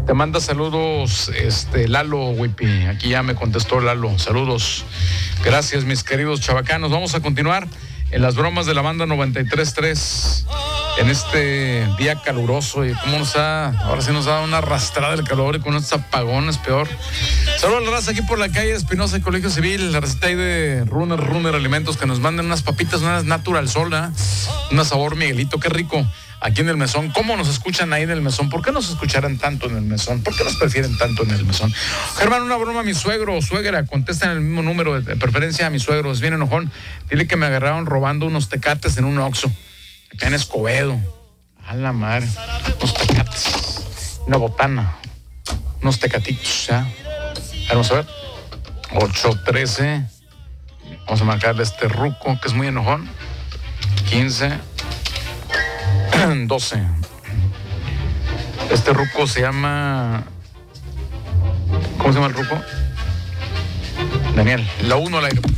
Te manda saludos, Lalo, Wipi. Aquí ya me contestó Lalo. Saludos. Gracias, mis queridos chavacanos. Vamos a continuar en las bromas de la banda 93.3 en este día caluroso. Y cómo ahora sí nos da una arrastrada del calor y con estos apagones peor. Saludos a la raza aquí por la calle Espinosa y Colegio Civil. La receta ahí de Runner Alimentos, que nos manden unas papitas, unas Natural Sola, una sabor Miguelito, qué rico. Aquí en el Mesón, ¿cómo nos escuchan ahí en el Mesón? ¿Por qué nos escucharan tanto en el Mesón? ¿Por qué nos prefieren tanto en el Mesón? Germán, una broma a mi suegro o suegra, contesta en el mismo número de preferencia a mi suegro, es bien enojón. Dile que me agarraron robando unos tecates en un Oxxo, acá en Escobedo. A la madre, unos tecates, una botana, unos tecatitos, ¿ya? Vamos a ver, 813, vamos a marcarle este ruco, que es muy enojón, 15... 12. Este ruco se llama... ¿Cómo se llama el ruco? Daniel. La 1 al aire.